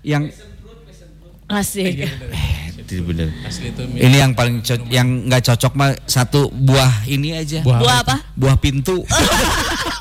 yang asik. Itu bener. Ini yang paling yang nggak cocok mah satu buah ini aja. Buah apa? Buah pintu.